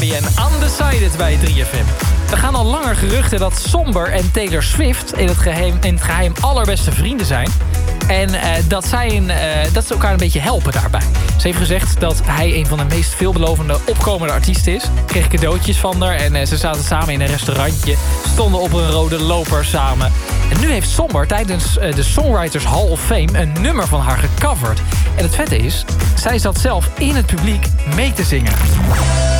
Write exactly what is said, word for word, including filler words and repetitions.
hoorde je en Undecided bij drie F M. Er gaan al langer geruchten dat Somber en Taylor Swift in het geheim, in het geheim allerbeste vrienden zijn. En uh, dat, zij een, uh, dat ze elkaar een beetje helpen daarbij. Ze heeft gezegd dat hij een van de meest veelbelovende opkomende artiesten is. Kreeg cadeautjes van haar en uh, ze zaten samen in een restaurantje. Stonden op een rode loper samen. En nu heeft Somber tijdens uh, de Songwriters Hall of Fame een nummer van haar gecoverd. En het vette is, zij zat zelf in het publiek mee te zingen.